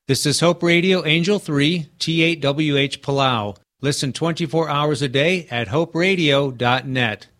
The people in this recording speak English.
This is Hope Radio Angel 3, T8WH Palau. Listen 24 hours a day at hoperadio.net.